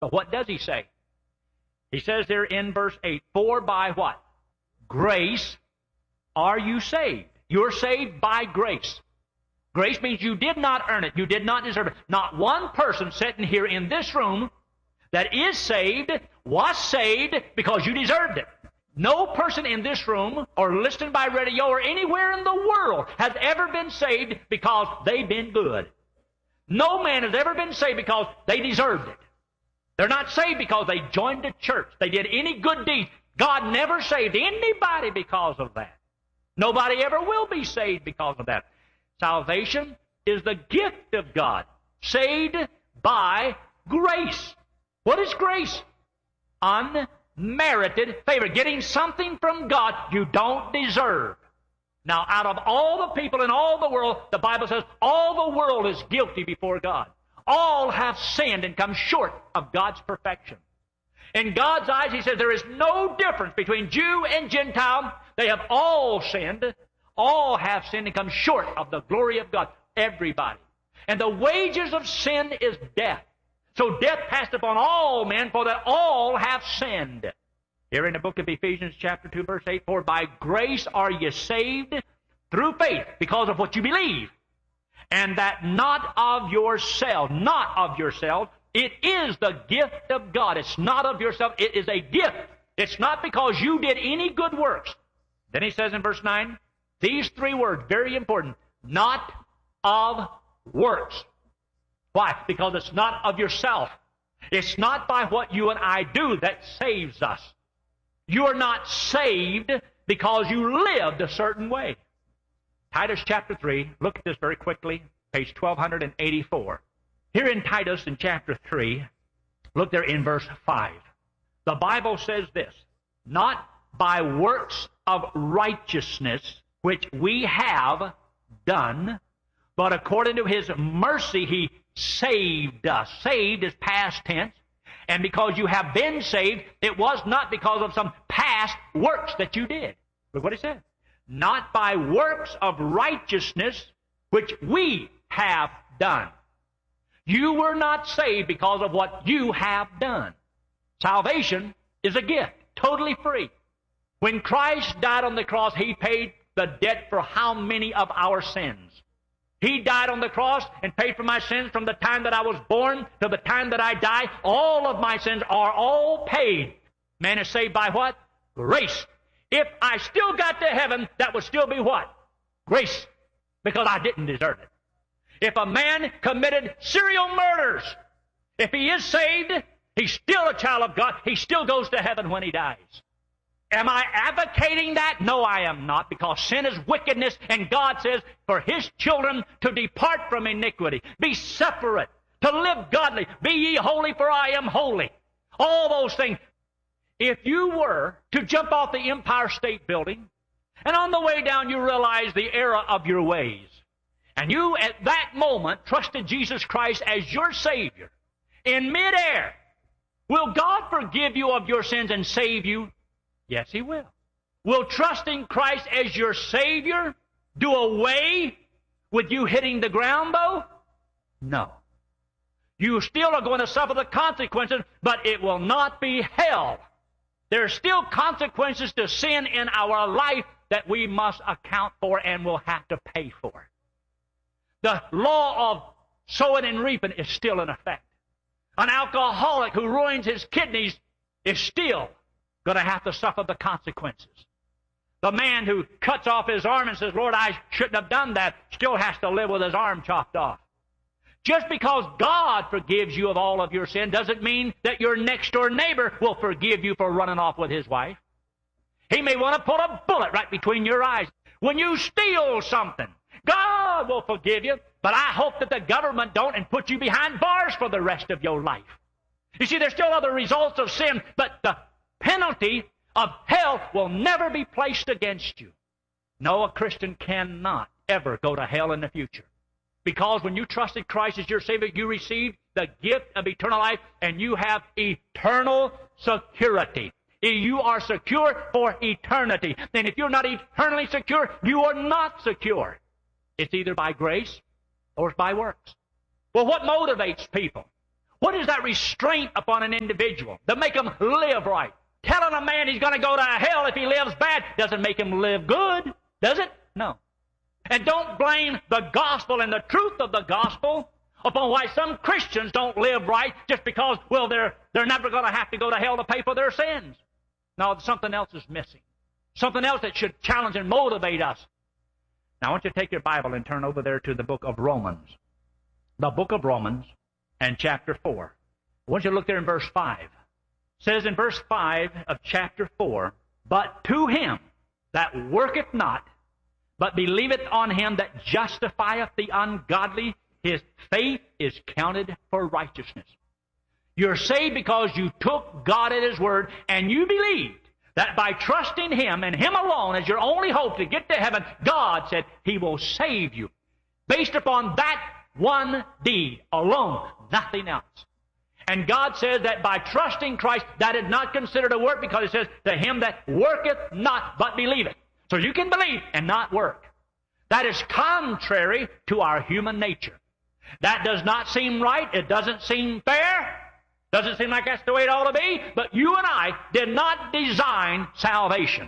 But what does he say? He says there in verse 8, for by what? Grace are you saved. You're saved by grace. Grace means you did not earn it. You did not deserve it. Not one person sitting here in this room that is saved was saved because you deserved it. No person in this room or listening by radio or anywhere in the world has ever been saved because they've been good. No man has ever been saved because they deserved it. They're not saved because they joined a church. They did any good deed. God never saved anybody because of that. Nobody ever will be saved because of that. Salvation is the gift of God, saved by grace. What is grace? Unmerited favor, getting something from God you don't deserve. Now, out of all the people in all the world, the Bible says all the world is guilty before God. All have sinned and come short of God's perfection. In God's eyes, He says there is no difference between Jew and Gentile. They have all sinned. All have sinned and come short of the glory of God. Everybody. And the wages of sin is death. So death passed upon all men, for that all have sinned. Here in the book of Ephesians chapter 2, verse 8, for by grace are ye saved through faith, because of what you believe. And that not of yourself, not of yourself. It is the gift of God. It's not of yourself. It is a gift. It's not because you did any good works. Then he says in verse 9, these three words, very important, not of works. Why? Because it's not of yourself. It's not by what you and I do that saves us. You are not saved because you lived a certain way. Titus chapter 3, look at this very quickly, page 1284. Here in Titus in chapter 3, look there in verse 5. The Bible says this, not by works of righteousness which we have done, but according to His mercy He saved us. Saved is past tense. And because you have been saved, it was not because of some past works that you did. Look what it says. Not by works of righteousness which we have done. You were not saved because of what you have done. Salvation is a gift, totally free. When Christ died on the cross, He paid the debt for how many of our sins? He died on the cross and paid for my sins from the time that I was born to the time that I die. All of my sins are all paid. Man is saved by what? Grace. If I still got to heaven, that would still be what? Grace. Because I didn't deserve it. If a man committed serial murders, if he is saved, he's still a child of God. He still goes to heaven when he dies. Am I advocating that? No, I am not, because sin is wickedness, and God says for His children to depart from iniquity, be separate, to live godly, be ye holy, for I am holy. All those things. If you were to jump off the Empire State Building, and on the way down you realize the error of your ways, and you at that moment trusted Jesus Christ as your Savior, in midair, will God forgive you of your sins and save you? Yes, He will. Will trusting Christ as your Savior do away with you hitting the ground, though? No. You still are going to suffer the consequences, but it will not be hell. There are still consequences to sin in our life that we must account for and will have to pay for. The law of sowing and reaping is still in effect. An alcoholic who ruins his kidneys is still going to have to suffer the consequences. The man who cuts off his arm and says, Lord, I shouldn't have done that, still has to live with his arm chopped off. Just because God forgives you of all of your sin doesn't mean that your next-door neighbor will forgive you for running off with his wife. He may want to put a bullet right between your eyes. When you steal something, God will forgive you, but I hope that the government don't and put you behind bars for the rest of your life. You see, there's still other results of sin, but the penalty of hell will never be placed against you. No, a Christian cannot ever go to hell in the future. Because when you trusted Christ as your Savior, you received the gift of eternal life, and you have eternal security. You are secure for eternity. And if you're not eternally secure, you are not secure. It's either by grace or it's by works. Well, what motivates people? What is that restraint upon an individual to make him live right? Telling a man he's going to go to hell if he lives bad doesn't make him live good, does it? No. And don't blame the gospel and the truth of the gospel upon why some Christians don't live right just because, well, they're never going to have to go to hell to pay for their sins. No, something else is missing. Something else that should challenge and motivate us. Now, I want you to take your Bible and turn over there to the book of Romans. The book of Romans and chapter 4. I want you to look there in verse 5. It says in verse 5 of chapter 4, "But to him that worketh not, but believeth on him that justifieth the ungodly, his faith is counted for righteousness." You're saved because you took God at His word and you believed that by trusting Him and Him alone as your only hope to get to heaven, God said He will save you. Based upon that one deed alone, nothing else. And God says that by trusting Christ, that is not considered a work, because it says, "To him that worketh not, but believeth." So you can believe and not work. That is contrary to our human nature. That does not seem right. It doesn't seem fair. Doesn't seem like that's the way it ought to be. But you and I did not design salvation.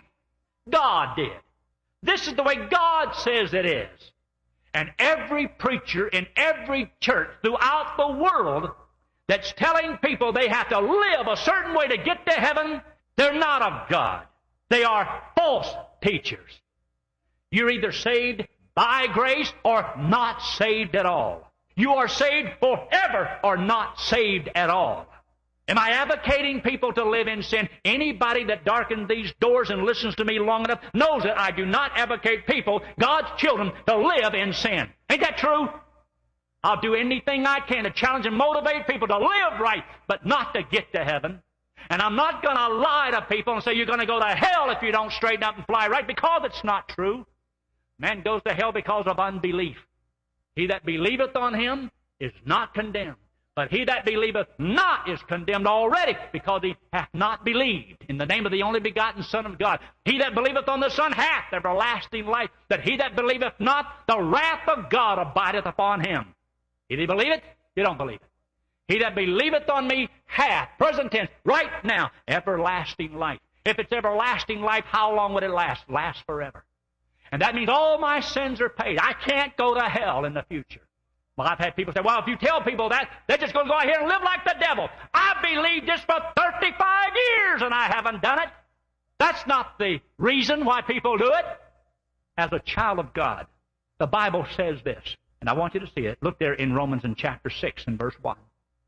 God did. This is the way God says it is. And every preacher in every church throughout the world that's telling people they have to live a certain way to get to heaven, they're not of God. They are false teachers. You're either saved by grace or not saved at all. You are saved forever or not saved at all. Am I advocating people to live in sin? Anybody that darkens these doors and listens to me long enough knows that I do not advocate people, God's children, to live in sin. Ain't that true? I'll do anything I can to challenge and motivate people to live right, but not to get to heaven. And I'm not going to lie to people and say you're going to go to hell if you don't straighten up and fly right, because it's not true. Man goes to hell because of unbelief. He that believeth on him is not condemned. But he that believeth not is condemned already, because he hath not believed in the name of the only begotten Son of God. He that believeth on the Son hath everlasting life. But he that believeth not, the wrath of God abideth upon him. If you believe it, you don't believe it. He that believeth on me hath, present tense, right now, everlasting life. If it's everlasting life, how long would it last? Last forever. And that means all my sins are paid. I can't go to hell in the future. Well, I've had people say, well, if you tell people that, they're just going to go out here and live like the devil. I've believed this for 35 years and I haven't done it. That's not the reason why people do it. As a child of God, the Bible says this, and I want you to see it. Look there in Romans in chapter 6 and verse 1.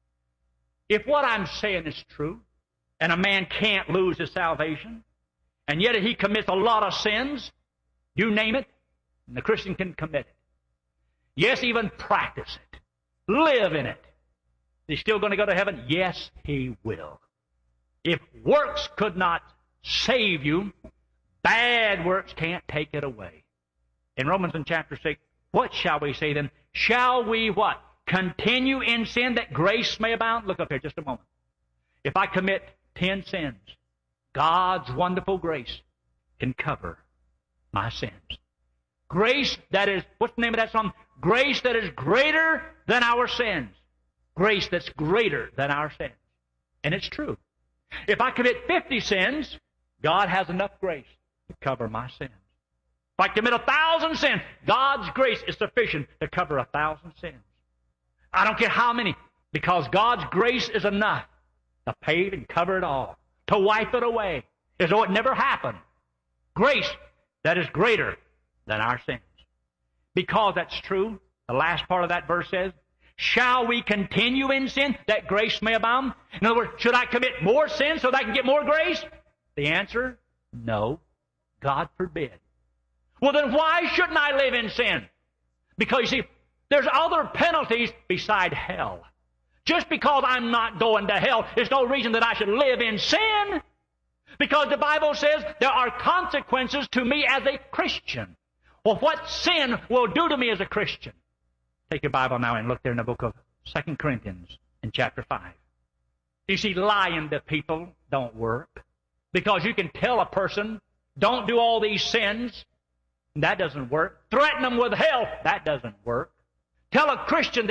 If what I'm saying is true, and a man can't lose his salvation, and yet he commits a lot of sins, you name it, and the Christian can commit it. Yes, even practice it. Live in it. Is he still going to go to heaven? Yes, he will. If works could not save you, bad works can't take it away. In Romans in chapter 6, what shall we say then? Shall we what? Continue in sin that grace may abound? Look up here just a moment. If I commit 10 sins, God's wonderful grace can cover my sins. Grace that is, what's the name of that song? Grace that is greater than our sins. Grace that's greater than our sins. And it's true. If I commit 50 sins, God has enough grace to cover my sins. If I commit 1,000 sins, God's grace is sufficient to cover 1,000 sins. I don't care how many, because God's grace is enough to pay and cover it all, to wipe it away, as though it never happened. Grace that is greater than our sins. Because that's true, the last part of that verse says, shall we continue in sin that grace may abound? In other words, should I commit more sins so that I can get more grace? The answer, no. God forbid. Well, then why shouldn't I live in sin? Because, you see, there's other penalties beside hell. Just because I'm not going to hell is no reason that I should live in sin. Because the Bible says there are consequences to me as a Christian. Well, what sin will do to me as a Christian? Take your Bible now and look there in the book of 2 Corinthians in chapter 5. You see, lying to people don't work. Because you can tell a person, don't do all these sins. That doesn't work. Threaten them with hell. That doesn't work. Tell a Christian that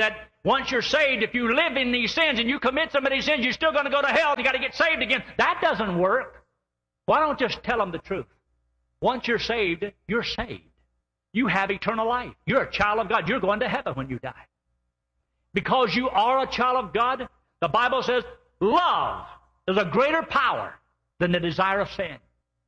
Once you're saved, if you live in these sins and you commit some of these sins, you're still going to go to hell. You got to get saved again. That doesn't work. Why don't just tell them the truth? Once you're saved, you're saved. You have eternal life. You're a child of God. You're going to heaven when you die. Because you are a child of God, the Bible says love is a greater power than the desire of sin.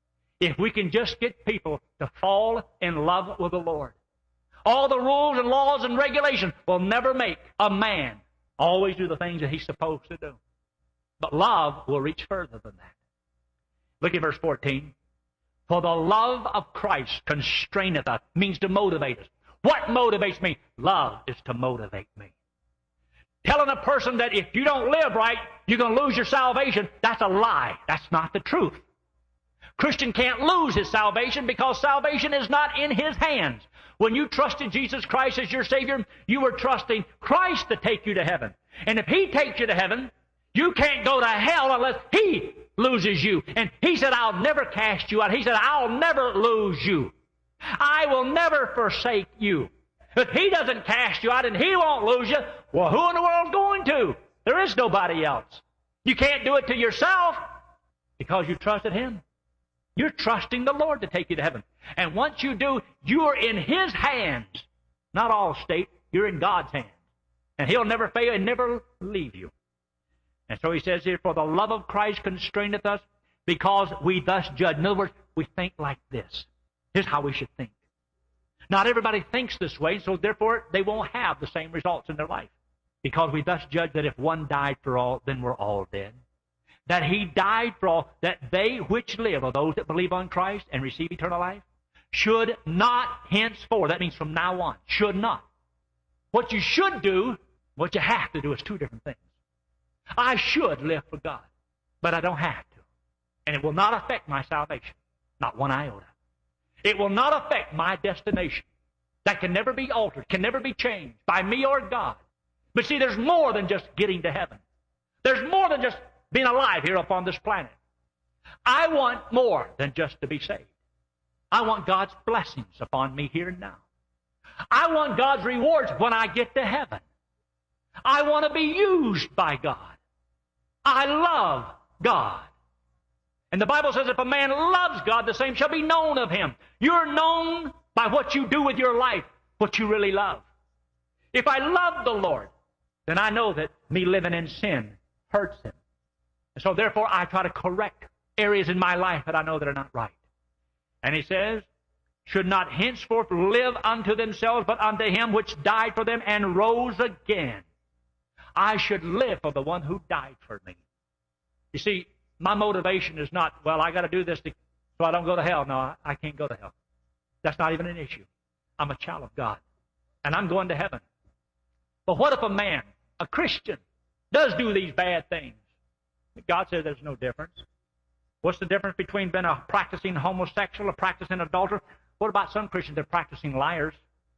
If we can just get people to fall in love with the Lord. All the rules and laws and regulations will never make a man always do the things that he's supposed to do. But love will reach further than that. Look at verse 14. For the love of Christ constraineth us, means to motivate us. What motivates me? Love is to motivate me. Telling a person that if you don't live right, you're going to lose your salvation, that's a lie. That's not the truth. Christian can't lose his salvation because salvation is not in his hands. When you trusted Jesus Christ as your Savior, you were trusting Christ to take you to heaven. And if He takes you to heaven, you can't go to hell unless He loses you. And He said, I'll never cast you out. He said, I'll never lose you. I will never forsake you. If He doesn't cast you out and He won't lose you, well, who in the world is going to? There is nobody else. You can't do it to yourself because you trusted Him. You're trusting the Lord to take you to heaven. And once you do, you're in His hands. Not all state, you're in God's hands. And He'll never fail and never leave you. And so He says here, for the love of Christ constraineth us, because we thus judge. In other words, we think like this. Here's how we should think. Not everybody thinks this way, so therefore they won't have the same results in their life. Because we thus judge that if one died for all, then we're all dead. That He died for all, that they which live, or those that believe on Christ and receive eternal life, should not henceforth, that means from now on, should not. What you should do, what you have to do is two different things. I should live for God, but I don't have to. And it will not affect my salvation, not one iota. It will not affect my destination. That can never be altered, can never be changed by me or God. But see, there's more than just getting to heaven. There's more than just being alive here upon this planet. I want more than just to be saved. I want God's blessings upon me here and now. I want God's rewards when I get to heaven. I want to be used by God. I love God. And the Bible says if a man loves God, the same shall be known of him. You're known by what you do with your life, what you really love. If I love the Lord, then I know that me living in sin hurts Him. And so therefore I try to correct areas in my life that I know that are not right. And He says, should not henceforth live unto themselves, but unto Him which died for them and rose again. I should live for the one who died for me. You see, my motivation is not, well, I got to do this so I don't go to hell. No, I can't go to hell. That's not even an issue. I'm a child of God, and I'm going to heaven. But what if a man, a Christian, does do these bad things? God says there's no difference. What's the difference between being a practicing homosexual, a practicing adulterer? What about some Christians that are practicing liars?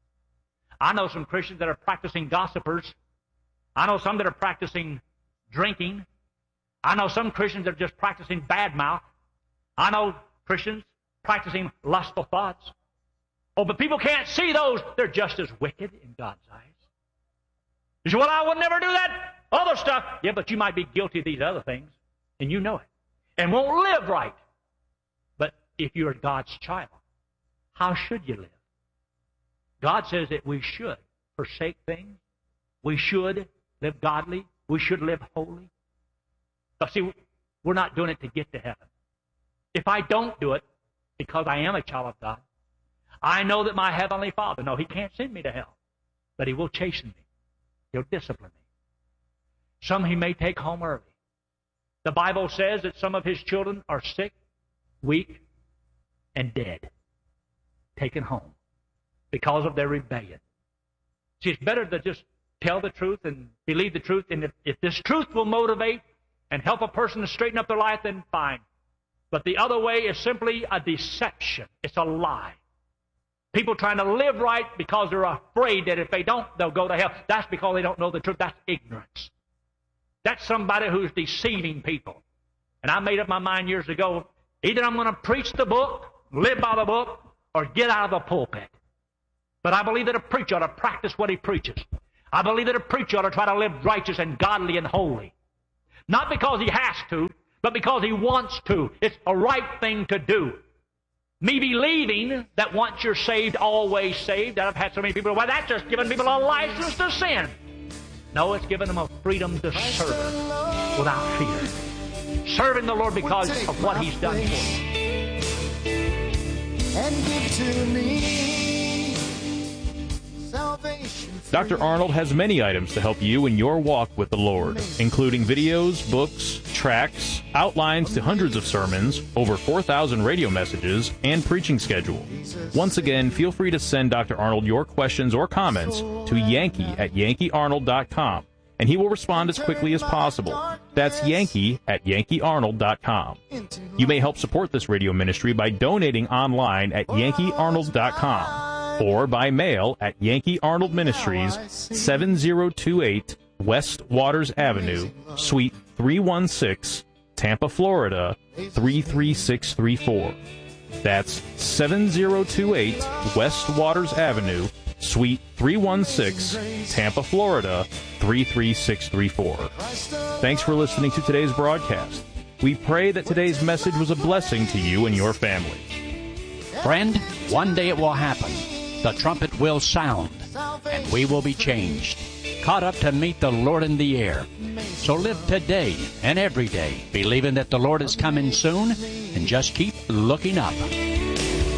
I know some Christians that are practicing gossipers. I know some that are practicing drinking. I know some Christians that are just practicing bad mouth. I know Christians practicing lustful thoughts. Oh, but people can't see those. They're just as wicked in God's eyes. You say, well, I would never do that other stuff. Yeah, but you might be guilty of these other things, and you know it, and won't live right. But if you're God's child, how should you live? God says that we should forsake things. We should live godly. We should live holy. But see, we're not doing it to get to heaven. If I don't do it, because I am a child of God, I know that my Heavenly Father, no, He can't send me to hell, but He will chasten me. He'll discipline me. Some He may take home early. The Bible says that some of His children are sick, weak, and dead, taken home because of their rebellion. See, it's better to just tell the truth and believe the truth, and if this truth will motivate and help a person to straighten up their life, then fine. But the other way is simply a deception. It's a lie. People trying to live right because they're afraid that if they don't, they'll go to hell. That's because they don't know the truth. That's ignorance. That's somebody who's deceiving people. And I made up my mind years ago, either I'm going to preach the book, live by the book, or get out of the pulpit. But I believe that a preacher ought to practice what he preaches. I believe that a preacher ought to try to live righteous and godly and holy. Not because he has to, but because he wants to. It's a right thing to do. Me believing that once you're saved, always saved. I've had so many people, well, that's just giving people a license to sin. No, it's giving them a freedom to serve without fear. Serving the Lord because of what He's done for you. And give to me salvation. Dr. Arnold has many items to help you in your walk with the Lord, including videos, books, tracts, outlines to hundreds of sermons, over 4,000 radio messages, and preaching schedule. Once again, feel free to send Dr. Arnold your questions or comments to Yankee@YankeeArnold.com, and he will respond as quickly as possible. That's Yankee@YankeeArnold.com. You may help support this radio ministry by donating online at YankeeArnold.com. or by mail at Yankee Arnold Ministries, 7028 West Waters Avenue, Suite 316, Tampa, Florida, 33634. That's 7028 West Waters Avenue, Suite 316, Tampa, Florida, 33634. Thanks for listening to today's broadcast. We pray that today's message was a blessing to you and your family. Friend, one day it will happen. The trumpet will sound, and we will be changed, caught up to meet the Lord in the air. So live today and every day, believing that the Lord is coming soon, and just keep looking up.